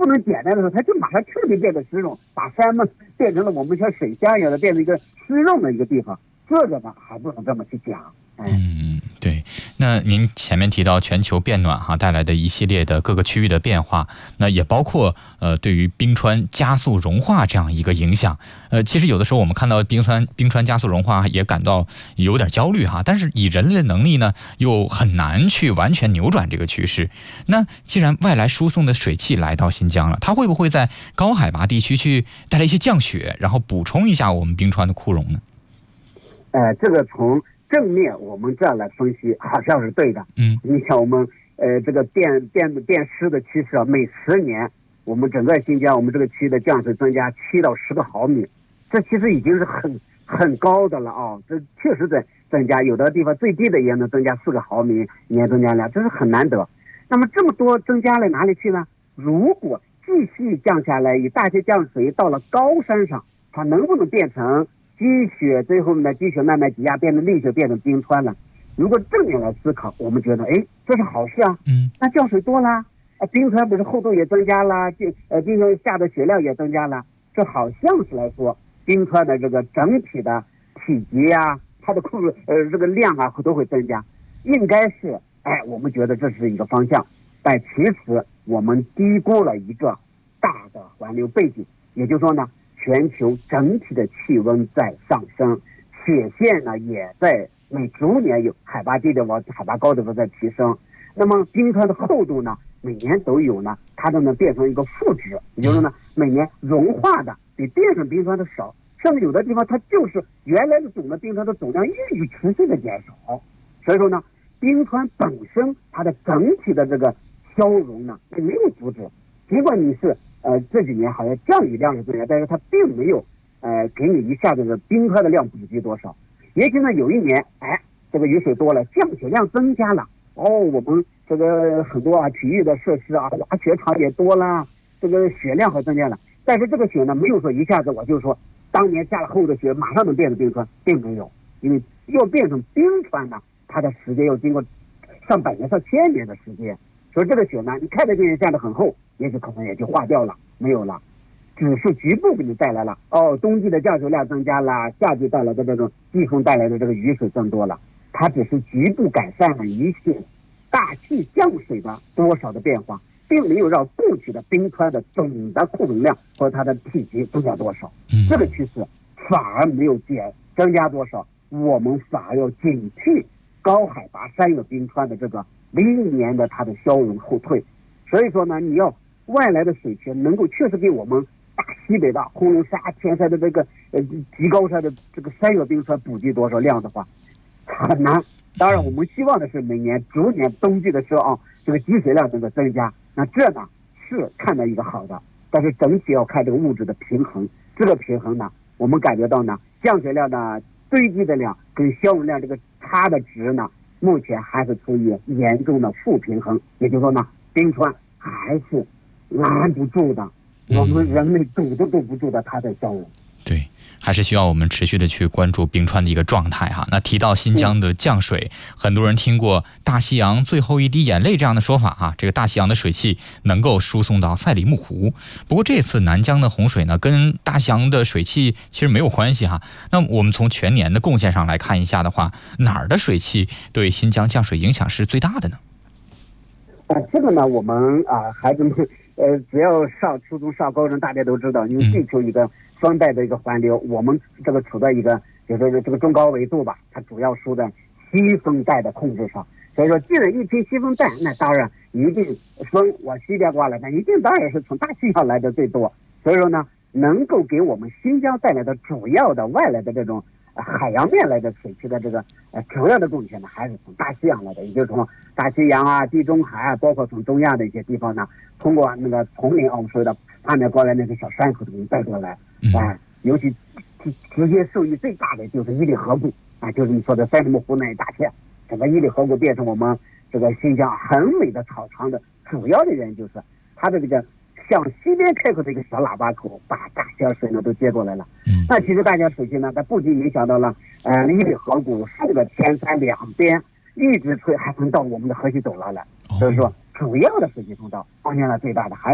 不能简单的时候，它就马上彻底变得湿润，把山们变成了我们像水乡一样的，变成一个湿润的一个地方。这个呢，还不能这么去讲。 对。那您前面提到全球变暖带来的一系列的各个区域的变化，那也包括对于冰川加速融化这样一个影响。其实有的时候我们看到冰川加速融化也感到有点焦虑但是以人类的能力呢，又很难去完全扭转这个趋势。那既然外来输送的水汽来到新疆了，它会不会在高海拔地区去带来一些降雪，然后补充一下我们冰川的库容呢？ 这个从正面我们这样来分析，好像是对的。你像我们这个变湿的趋势每10年，我们整个新疆我们这个区的降水增加7到10个毫米，这其实已经是很高的了这确实在增加，有的地方最低的也能增加4个毫米，年增加量，这是很难得。那么这么多增加了哪里去呢？如果继续降下来，以大些降水到了高山上，它能不能变成积雪，最后呢积雪慢慢挤压变成砾雪，变成冰川了？如果正面来思考，我们觉得这是好事啊。那降水多了，冰川不是厚度也增加了，冰川下的雪量也增加了，这好像是来说冰川的这个整体的体积它的这个量都会增加，应该是我们觉得这是一个方向。但其实我们低估了一个大的环流背景，也就是说呢，全球整体的气温在上升，雪线呢也在逐年有海拔低的往海拔高的在提升。那么冰川的厚度呢，每年都有呢，它都能变成一个负值，也就是说呢，每年融化的比变成冰川的少，甚至有的地方它就是原来的冰川的总量一直持续的减少。所以说呢，冰川本身它的整体的这个消融呢是没有阻止，尽管你是这几年好像降雨量是增加，但是它并没有给你一下子的冰川的量补给多少。也许呢有一年这个雨水多了，降雪量增加了，我们这个很多体育的设施滑雪场也多了，这个雪量增加了，但是这个雪呢没有说一下子我就说当年下了厚的雪马上能变成冰川，并没有。因为要变成冰川呢，它的时间要经过上百年上千年的时间，所以这个雪呢你看得见下的很厚，也许可能也就化掉了，没有了，只是局部给你带来了冬季的降水量增加了，夏季带来的这种季风带来的这个雨水增多了，它只是局部改善了一些大气降水的多少的变化，并没有让固体的冰川的总的库容量和它的体积增加多少。这个趋势反而没有增加多少，我们反而要警惕高海拔山岳冰川的这个历年的它的消融后退。所以说呢，你要外来的水泉能够确实给我们大西北的呼伦沙、天山的这个极高山的这个山岳冰川补给多少量的话，很难。当然我们希望的是每年逐年冬季的时候这个积水量能够增加，那这呢是看到一个好的，但是整体要看这个物质的平衡。这个平衡呢，我们感觉到呢，降雪量呢堆积的量跟消融量这个差的值呢，目前还是处于严重的负平衡，也就是说呢，冰川还是拦不住的，我们人类堵都堵不住的它在消融。 对，还是需要我们持续的去关注冰川的一个状态那提到新疆的降水，很多人听过大西洋最后一滴眼泪这样的说法这个大西洋的水汽能够输送到赛里木湖。不过这次南疆的洪水呢，跟大西洋的水汽其实没有关系那我们从全年的贡献上来看一下的话，哪儿的水汽对新疆降水影响是最大的呢？ 这个呢，我们孩子们只要上初中上高中，大家都知道，因为地球一个双带的一个环流，我们这个处在一个就是这个中高纬度吧，它主要输在西风带的控制上。所以说既然一提西风带，那当然一定风往西边刮来，那一定当然是从大西洋来的最多。所以说呢，能够给我们新疆带来的主要的外来的这种海洋面来的水汽的这个主要的贡献呢，还是从大西洋来的，也就是从大西洋地中海包括从中亚的一些地方呢，通过那个丛林我们说的下面过来那个小山口给你带过来尤其直接受益最大的就是伊犁河谷就是你说的赛里木湖那一大片，整个伊犁河谷变成我们这个新疆很美的草场的主要的原因，就是它的这个向西边开口的一个小喇叭口，把大西洋水呢都接过来了。那其实大江水系呢，它不仅影响到了伊犁河谷数个天山两边，一直吹还能到我们的河西走廊来。所以说，主要的水系通道贡献了最大的还是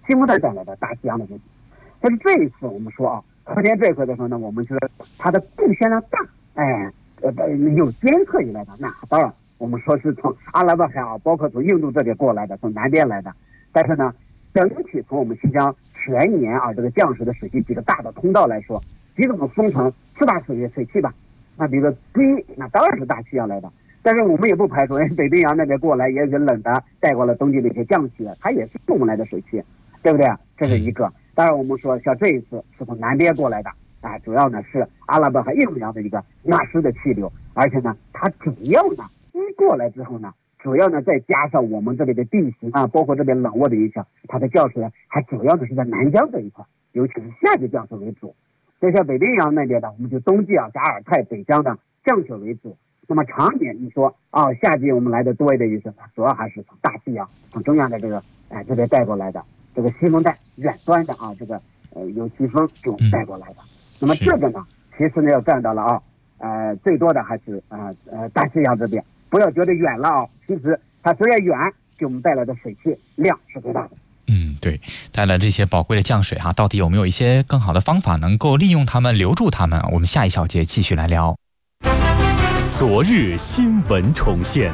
西风带带来的大西洋的水汽。但是这一次我们说啊，和田这一块的时候呢，我们觉得它的贡献量大，有监测以来的，那当然我们说是从阿拉伯海啊，包括从印度这边过来的，从南边来的。但是呢，整体从我们新疆全年啊这个降水的水汽几个大的通道来说，即使我们分成4大水汽吧，那比如说第一，那当然是大西洋来的。但是我们也不排除北冰洋那边过来也是冷的，带过了冬季的一些降雪，它也是我们来的水汽，对不对？这是一个。当然我们说像这一次是从南边过来的啊，主要呢是阿拉伯和印度洋的一个纳湿的气流，而且呢它主要呢一过来之后呢，主要呢再加上我们这里的地形啊，包括这边冷漠的影响，它的降水呢还主要的是在南疆这一块，尤其是夏季降水为主。就像北冰洋那边的，我们就冬季啊加尔泰北疆的降雪为主。那么常年你说啊，夏季我们来的多一点雨水，主要还是从大西洋从中央的这个这边带过来的。这个西风带远端的啊，这个有西风给我们带过来的。那么这个呢，其实呢要占到了啊，最多的还是大西洋这边。不要觉得远了啊，其实它虽然远，给我们带来的水汽量是最大的。 对，带来这些宝贵的降水到底有没有一些更好的方法能够利用它们、留住它们？我们下一小节继续来聊。 昨日新闻重现，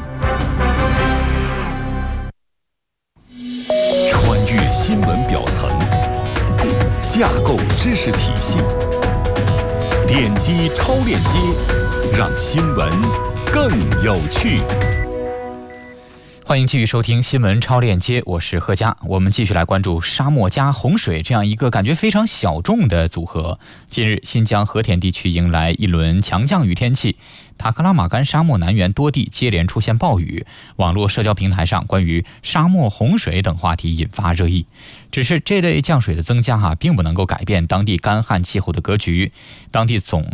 穿越新闻表层，架构知识体系，点击超链接，让新闻更有趣。 欢迎继续收听新闻超链接，我是贺佳。我们继续来关注沙漠加洪水这样一个感觉非常小众的组合。近日，新疆和田地区迎来一轮强降雨天气，塔克拉玛干沙漠南缘多地接连出现暴雨，网络社交平台上关于沙漠洪水等话题引发热议。只是这类降水的增加并不能够改变当地干旱气候的格局。当地总